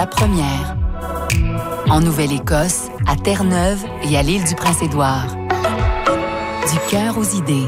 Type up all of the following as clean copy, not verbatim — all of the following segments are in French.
La première. En Nouvelle-Écosse, à Terre-Neuve et à l'île du Prince-Édouard. Du cœur aux idées.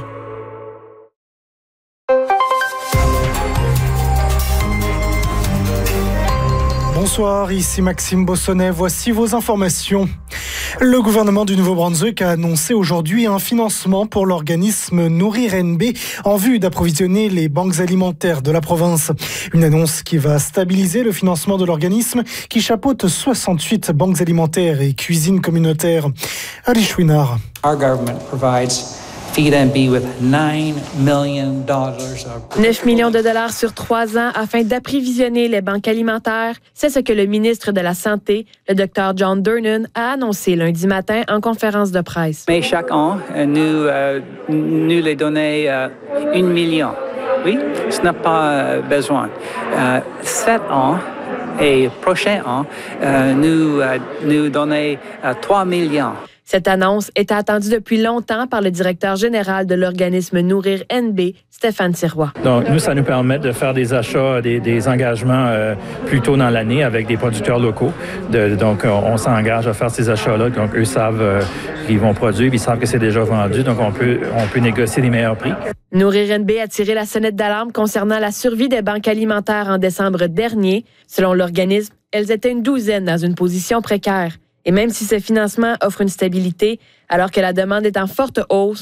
Bonsoir, ici Maxime Bossonnet. Voici vos informations. Le gouvernement du Nouveau-Brunswick a annoncé aujourd'hui un financement pour l'organisme Nourrir NB en vue d'approvisionner les banques alimentaires de la province. Une annonce qui va stabiliser le financement de l'organisme qui chapeaute 68 banques alimentaires et cuisines communautaires. Ali Chouinard. Our government provides Feed NB with $9 million. 9 millions de dollars sur 3 ans afin d'approvisionner les banques alimentaires. C'est ce que le ministre de la Santé, le Dr John Durnan, a annoncé lundi matin en conférence de presse. Mais chaque an, nous les donnons 1 million. Oui, ce n'a pas besoin. Cet an et prochain an, nous donnons 3 millions. Cette annonce était attendue depuis longtemps par le directeur général de l'organisme Nourrir NB, Stéphane Sirois. Donc, nous, ça nous permet de faire des achats, des engagements plus tôt dans l'année avec des producteurs locaux. Donc, on s'engage à faire ces achats-là. Donc, eux savent qu'ils vont produire, ils savent que c'est déjà vendu. Donc, on peut négocier des meilleurs prix. Nourrir NB a tiré la sonnette d'alarme concernant la survie des banques alimentaires en décembre dernier. Selon l'organisme, elles étaient une douzaine dans une position précaire. Et même si ce financement offre une stabilité, alors que la demande est en forte hausse,